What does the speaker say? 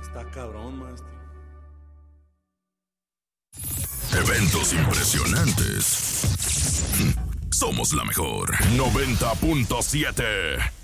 Está cabrón, maestro. Eventos impresionantes. Somos la mejor. 90.7.